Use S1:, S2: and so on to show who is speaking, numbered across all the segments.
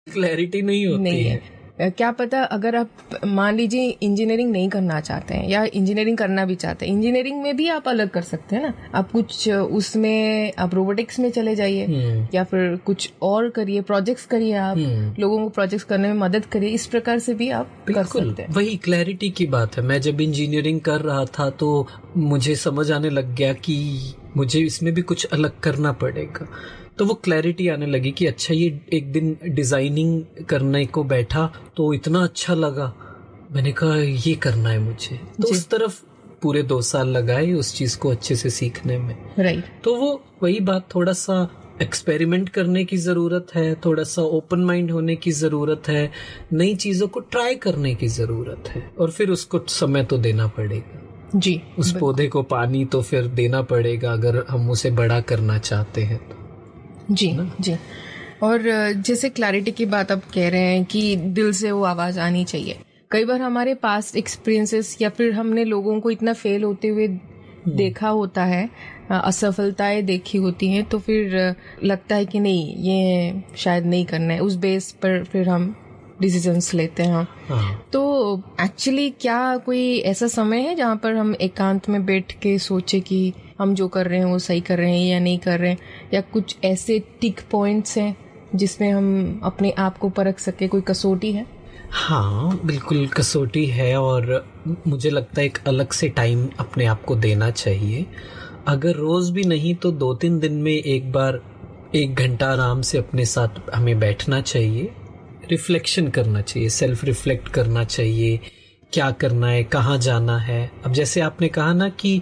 S1: Clarity नहीं होती
S2: नहीं
S1: है।
S2: क्या पता अगर आप मान लीजिए इंजीनियरिंग नहीं करना चाहते हैं या इंजीनियरिंग करना भी चाहते हैं, इंजीनियरिंग में भी आप अलग कर सकते हैं ना। आप कुछ उसमें आप रोबोटिक्स में चले जाइए या फिर कुछ और करिए, प्रोजेक्ट्स करिए, आप लोगों को प्रोजेक्ट्स करने में मदद करिए। इस प्रकार से भी आप कर सकते हैं।
S1: वही क्लैरिटी की बात है। मैं जब इंजीनियरिंग कर रहा था तो मुझे समझ आने लग गया कि मुझे इसमें भी कुछ अलग करना पड़ेगा, तो वो क्लैरिटी आने लगी कि अच्छा, ये एक दिन डिजाइनिंग करने को बैठा तो इतना अच्छा लगा, मैंने कहा ये करना है मुझे। तो उस तरफ पूरे 2 साल लगाए उस चीज को अच्छे से सीखने में।
S2: राइट।
S1: तो वो वही बात, थोड़ा सा एक्सपेरिमेंट करने की जरूरत है, थोड़ा सा ओपन माइंड होने की जरूरत है, नई चीजों को ट्राई करने की जरूरत है, और फिर उसको समय तो देना पड़ेगा
S2: जी।
S1: उस पौधे को पानी तो फिर देना पड़ेगा अगर हम उसे बड़ा करना चाहते हैं तो।
S2: जी जी। और जैसे क्लैरिटी की बात आप कह रहे हैं कि दिल से वो आवाज आनी चाहिए। कई बार हमारे पास एक्सपीरियंसेस या फिर हमने लोगों को इतना फेल होते हुए देखा होता है, असफलताएं देखी होती हैं, तो फिर लगता है कि नहीं ये शायद नहीं करना है, उस बेस पर फिर हम डिसीजंस लेते हैं। तो एक्चुअली क्या कोई ऐसा समय है जहाँ पर हम एकांत में बैठ के सोचे कि हम जो कर रहे हैं वो सही कर रहे हैं या नहीं कर रहे हैं, या कुछ ऐसे टिक पॉइंट्स हैं जिसमें हम अपने आप को परख सके? कोई कसौटी है?
S1: हाँ बिल्कुल कसौटी है, और मुझे लगता है एक अलग से टाइम अपने आप को देना चाहिए। अगर रोज भी नहीं तो 2-3 दिन में एक बार 1 घंटा आराम से अपने साथ हमें बैठना चाहिए, रिफ्लेक्शन करना चाहिए, सेल्फ रिफ्लेक्ट करना चाहिए, क्या करना है, कहाँ जाना है। अब जैसे आपने कहा ना कि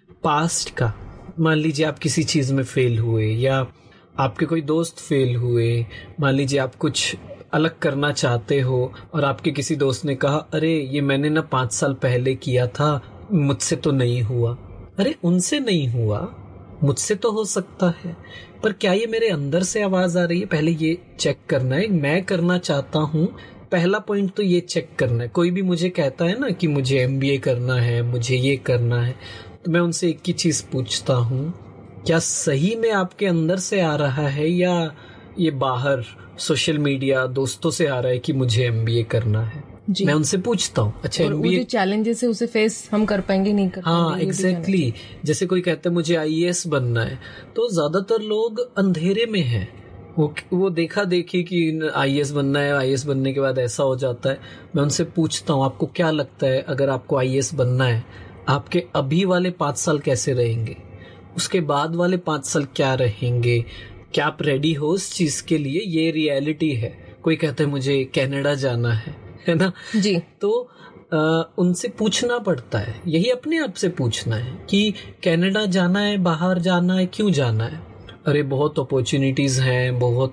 S1: पास्ट का, मान लीजिए आप किसी चीज में फेल हुए या आपके कोई दोस्त फेल हुए, मान लीजिए आप कुछ अलग करना चाहते हो और आपके किसी दोस्त ने कहा अरे ये मैंने ना 5 साल पहले किया था, मुझसे तो नहीं हुआ। अरे उनसे नहीं हुआ, मुझसे तो हो सकता है, पर क्या ये मेरे अंदर से आवाज आ रही है, पहले ये चेक करना है। मैं करना चाहता हूँ, पहला पॉइंट तो ये चेक करना है। कोई भी मुझे कहता है ना कि मुझे MBA करना है, मुझे ये करना है, तो मैं उनसे एक ही चीज पूछता हूँ, क्या सही में आपके अंदर से आ रहा है या ये बाहर सोशल मीडिया दोस्तों से आ रहा है कि मुझे MBA करना है? मैं उनसे पूछता हूँ अच्छा
S2: और वो जो चैलेंजेस है उसे फेस हम कर पाएंगे नहीं कर पाएंगे।
S1: हाँ एग्जैक्टली। जैसे कोई कहता है मुझे IAS बनना है, तो ज्यादातर लोग अंधेरे में हैं। वो देखा देखी कि IAS बनना है, IAS बनने के बाद ऐसा हो जाता है। मैं उनसे पूछता हूँ आपको क्या लगता है अगर आपको IAS बनना है, आपके अभी वाले 5 साल कैसे रहेंगे, उसके बाद वाले 5 साल क्या रहेंगे, क्या आप रेडी हो उस चीज के लिए? ये रियलिटी है। कोई कहता है मुझे कनाडा जाना है ना
S2: जी,
S1: तो उनसे पूछना पड़ता है, यही अपने आप से पूछना है कि कनाडा जाना है, बाहर जाना है, क्यों जाना है? अरे बहुत अपॉर्चुनिटीज हैं, बहुत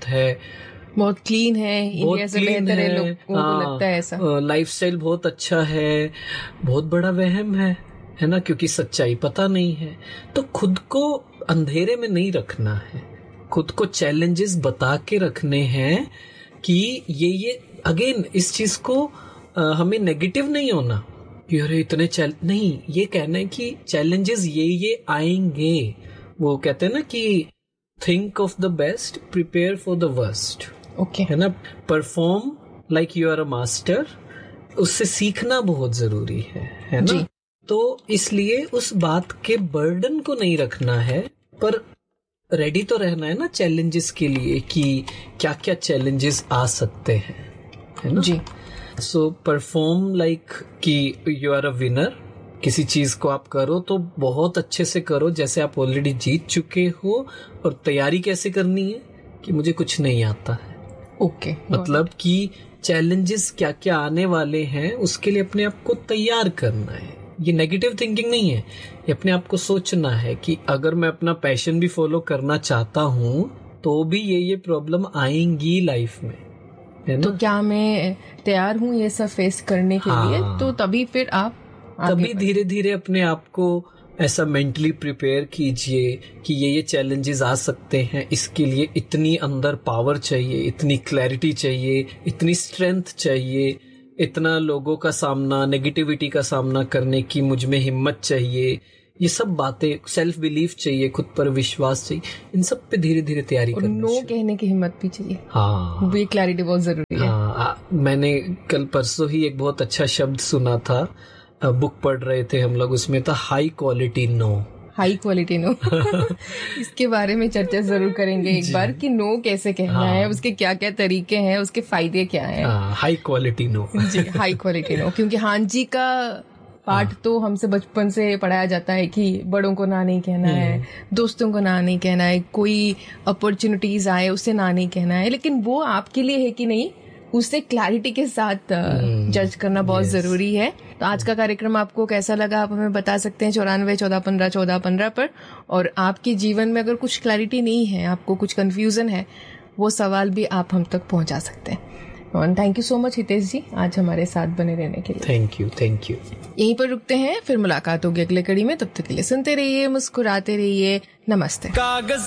S2: क्लीन है, इंडिया से बेहतर है, लोगों को लगता है ऐसा।
S1: लाइफस्टाइल बहुत अच्छा है, बहुत बड़ा वहम है ना, क्योंकि सच्चाई पता नहीं है। तो खुद को अंधेरे में नहीं रखना है, खुद को चैलेंजेस बता के रखने हैं कि ये अगेन इस चीज को हमें नेगेटिव नहीं होना कि अरे इतने नहीं, ये कहना है कि चैलेंजेस ये आएंगे। वो कहते हैं ना कि think of the best, prepare for the worst.
S2: Okay
S1: है ना, perform like you are a master. उससे सीखना बहुत जरूरी है ना। तो इसलिए उस बात के बर्डन को नहीं रखना है, पर रेडी तो रहना है ना चैलेंजेस के लिए कि क्या क्या चैलेंजेस आ सकते हैं, है ना जी। सो परफॉर्म लाइक कि यू आर अ विनर। किसी चीज को आप करो तो बहुत अच्छे से करो, जैसे आप ऑलरेडी जीत चुके हो। और तैयारी कैसे करनी है कि मुझे कुछ नहीं आता है।
S2: ओके
S1: मतलब कि चैलेंजेस क्या क्या आने वाले हैं उसके लिए अपने आप को तैयार करना है। ये नेगेटिव थिंकिंग नहीं है, ये अपने आप को सोचना है कि अगर मैं अपना पैशन भी फॉलो करना चाहता हूँ तो भी ये प्रॉब्लम आएंगी लाइफ में, है ना। तो
S2: क्या मैं तैयार हूँ ये सब फेस करने के लिए? तो तभी फिर आप
S1: तभी धीरे धीरे अपने आप को ऐसा मेंटली प्रिपेयर कीजिए कि ये चैलेंजेस आ सकते हैं, इसके लिए इतनी अंदर पावर चाहिए, इतनी क्लैरिटी चाहिए, इतनी स्ट्रेंथ चाहिए, इतना लोगों का सामना, नेगेटिविटी का सामना करने की मुझ में हिम्मत चाहिए, ये सब बातें, सेल्फ बिलीफ चाहिए, खुद पर विश्वास चाहिए, इन सब पे धीरे धीरे तैयारी करनी चाहिए।
S2: नो कहने की हिम्मत भी चाहिए।
S1: हाँ,
S2: वो क्लैरिटी बहुत जरूरी है।
S1: मैंने कल परसों ही एक बहुत अच्छा शब्द सुना था, बुक पढ़ रहे थे हम लोग, उसमें था high quality no.
S2: High quality no इसके बारे में चर्चा जरूर करेंगे एक बार कि नो कैसे कहना है, उसके क्या क्या तरीके हैं, उसके फायदे क्या हैं।
S1: हाई क्वालिटी नो
S2: जी, हाई क्वालिटी नो, क्योंकि हाँ जी का पार्ट तो हमसे बचपन से पढ़ाया जाता है कि बड़ों को ना नहीं कहना है, दोस्तों को ना नहीं कहना है, कोई अपॉर्चुनिटीज आए उसे ना नहीं कहना है, लेकिन वो आपके लिए है कि नहीं, उससे क्लैरिटी के साथ जज करना बहुत जरूरी है। तो आज का कार्यक्रम आपको कैसा लगा आप हमें बता सकते हैं 94-14-15-14-15 पर। और आपके जीवन में अगर कुछ क्लैरिटी नहीं है, आपको कुछ कंफ्यूजन है, वो सवाल भी आप हम तक पहुंचा सकते हैं। और thank you so much Hitesh जी आज हमारे साथ बने रहने के लिए।
S1: Thank you.
S2: यहीं पर रुकते हैं, फिर मुलाकात होगी अगले कड़ी में। तब तक के लिए सुनते रहिए, मुस्कुराते रहिए। नमस्ते।